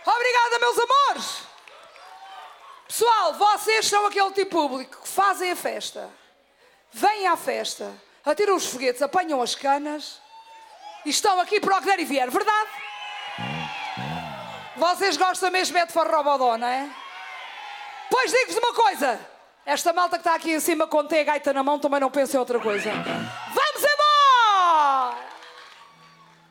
Obrigada, meus amores. Pessoal, vocês são aquele tipo público que fazem a festa, vêm à festa, atiram os foguetes, apanham as canas e estão aqui para o que der e vier, verdade? Vocês gostam mesmo de forrobodó, não é? Pois digo-vos uma coisa, esta malta que está aqui em cima com a gaita na mão também não pensa em outra coisa. Vamos a